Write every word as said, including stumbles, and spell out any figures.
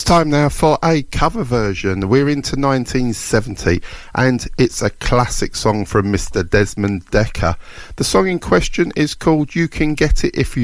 Time now for a cover version. We're into nineteen seventy and it's a classic song from Mister Desmond Dekker. The song in question is called You Can Get It If You